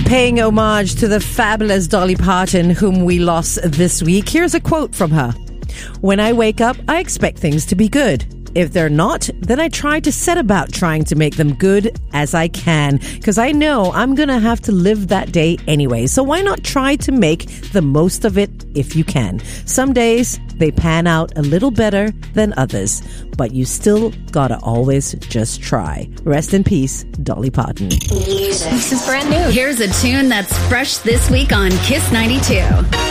Paying homage to the fabulous Dolly Parton, whom we lost this week, here's a quote from her. "When I wake up, I expect things to be good. If they're not, then I try to set about trying to make them good as I can, because I know I'm going to have to live that day anyway. So why not try to make the most of it if you can? Some days they pan out a little better than others, but you still gotta always just try." Rest in peace, Dolly Parton. Music. This is brand new. Here's a tune that's fresh this week on Kiss 92.